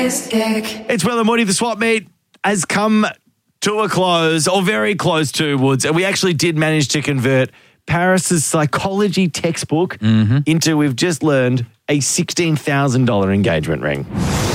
biggest dick. It's Will and Woody. The swap meet has come to a close, or very close to, Woods. And we actually did manage to convert Paris's psychology textbook into, we've just learned, a $16,000 engagement ring.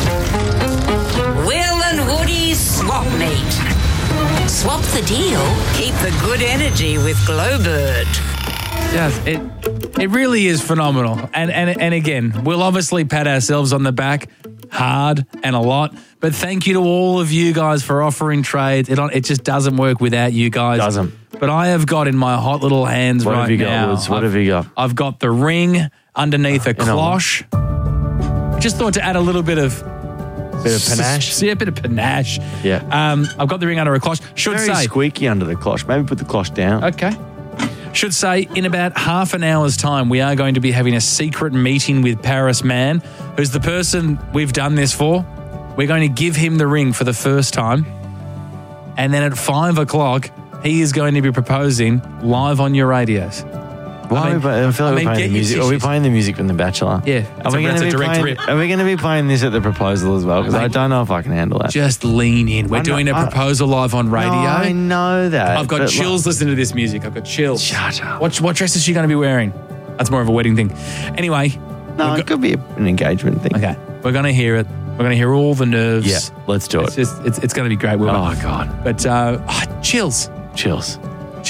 Will and Woody's swap meet. Swap the deal, keep the good energy with Glowbird. Yes, it really is phenomenal. And again, we'll obviously pat ourselves on the back hard and a lot. But thank you to all of you guys for offering trades. It just doesn't work without you guys. Doesn't. But I have got in my hot little hands What right have you now. got, Woods? What have you got? I've got the ring underneath a cloche. Just thought to add a little bit of... Bit of panache? Yeah, a bit of panache. Yeah. I've got the ring under a cloche. Very squeaky under the cloche. Maybe put the cloche down. Okay. Should say, in about half an hour's time, we are going to be having a secret meeting with Paris Mann, who's the person we've done this for. We're going to give him the ring for the first time. And then at 5 o'clock, he is going to be proposing live on your radios. Why I feel like we're playing the music. Are we playing the music from The Bachelor? Yeah. Are we going to be playing this at the proposal as well? Because I don't know if I can handle that. Just lean in. We're doing a proposal live on radio. No, I know that. I've got chills listening to this music. I've got chills. Shut up. What dress is she going to be wearing? That's more of a wedding thing. Anyway. No, it could be an engagement thing. Okay. We're going to hear it. We're going to hear all the nerves. Yeah, let's do it. It's going to be great. Oh, God. But chills. Chills.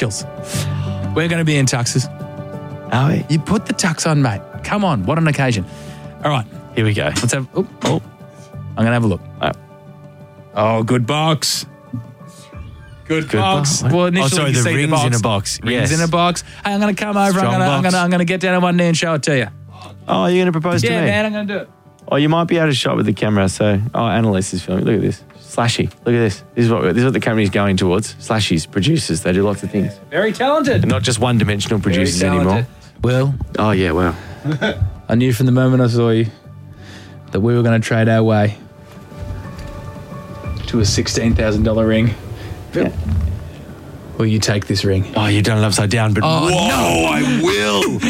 We're going to be in tuxes. Are we? You put the tux on, mate. Come on. What an occasion. All right. Here we go. Let's have... I'm going to have a look. Oh, good box. Good box. Well, initially the see ring's the box. in a box. Rings in a box. Hey, I'm going to come over. Strong box. I'm going to get down on one knee and show it to you. Oh, you're going to propose to me? Yeah, man. I'm going to do it. Oh, you might be out of shot with the camera. So, Annalise is filming. Look at this. Slashy. Look at this. This is what the camera is going towards. Slashies, producers. They do lots of things. Very talented. They're not just one-dimensional producers anymore. Well. Oh, yeah, wow. I knew from the moment I saw you that we were going to trade our way to a $16,000 ring. Yeah. Will you take this ring? Oh, you've done it upside down, but whoa, no, I will.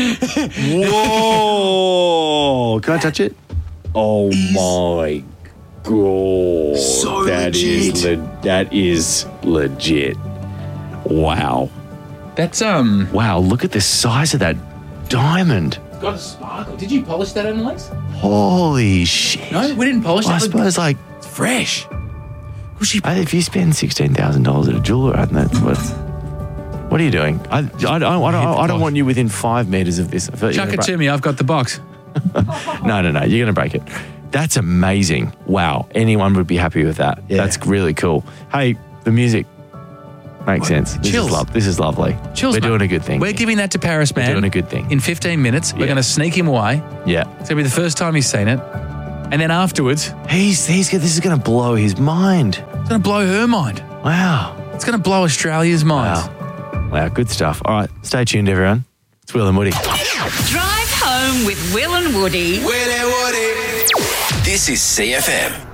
Whoa. Can I touch it? Oh, my God. So legit. That is legit. Wow. That's, Wow, look at the size of that diamond. It's got a sparkle. Did you polish that, Annalise? Holy shit. No, we didn't polish that. I suppose, it's fresh. If you spend $16,000 at a jeweler, what are you doing? I don't want you within 5 meters of this. Chuck it to me. I've got the box. No. You're going to break it. That's amazing. Wow. Anyone would be happy with that. Yeah. That's really cool. Hey, the music makes sense. This is lovely. Chills, We're doing a good thing. We're giving that to Paris Mann. We're doing a good thing. In 15 minutes, we're going to sneak him away. Yeah. It's going to be the first time he's seen it. And then afterwards... this is going to blow his mind. It's going to blow her mind. Wow. It's going to blow Australia's mind. Wow, good stuff. All right, stay tuned, everyone. It's Will and Woody. Drive home with Will and Woody. Will and Woody. This is CFM.